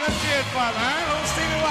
Let's cheer it for him, huh? Little Stevie